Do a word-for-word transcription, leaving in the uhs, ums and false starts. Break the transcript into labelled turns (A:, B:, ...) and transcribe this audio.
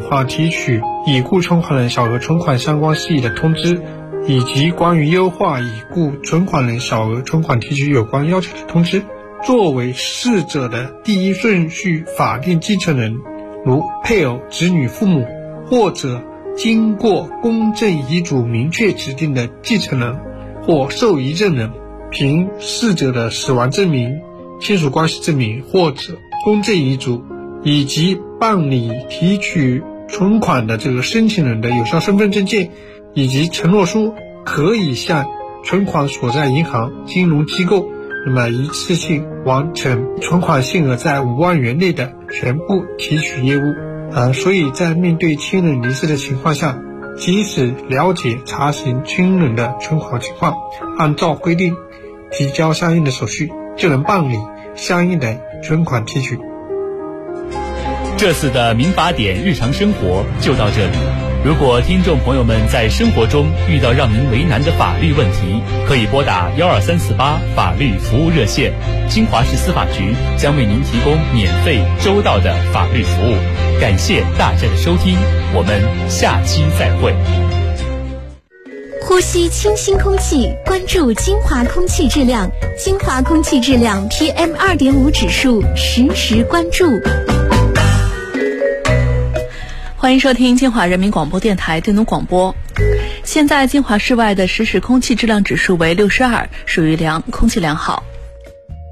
A: 款提取已故存款人小额存款相关事宜的通知，以及关于优化已故存款人小额存款提取有关要求的通知。作为逝者的第一顺序法定继承人，如配偶、子女、父母，或者经过公证遗嘱明确指定的继承人或受遗赠人，凭逝者的死亡证明、亲属关系证明或者公证遗嘱，以及办理提取存款的这个申请人的有效身份证件以及承诺书，可以向存款所在银行、金融机构那么一次性完成存款限额在五万元内的全部提取业务。呃，所以在面对亲人离世的情况下，即使了解查询亲人的存款情况，按照规定提交相应的手续，就能办理相应的存款提取。
B: 这次的民法典日常生活就到这里。如果听众朋友们在生活中遇到让您为难的法律问题，可以拨打幺二三四八法律服务热线，金华市司法局将为您提供免费周到的法律服务。感谢大家的收听，我们下期再会。
C: 呼吸清新空气，关注金华空气质量。金华空气质量 P M 二点五 指数实时关注。
D: 欢迎收听金华人民广播电台电脑广播。现在金华市外的实时空气质量指数为六十二，属于良，空气良好。